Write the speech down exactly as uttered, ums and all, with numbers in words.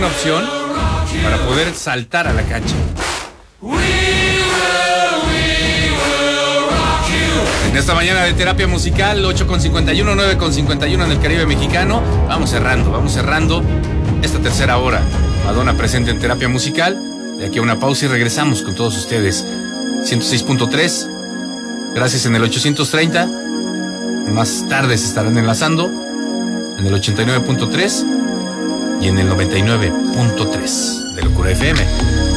Una opción para poder saltar a la cancha. En esta mañana de terapia musical, ocho con cincuenta y uno, nueve con cincuenta y uno en el Caribe mexicano. Vamos cerrando, vamos cerrando esta tercera hora. Madonna presente en terapia musical. De aquí a una pausa y regresamos con todos ustedes. ciento seis punto tres. Gracias en el ochocientos treinta. Más tarde se estarán enlazando en el ochenta y nueve punto tres y en el noventa y nueve punto tres de Locura F M.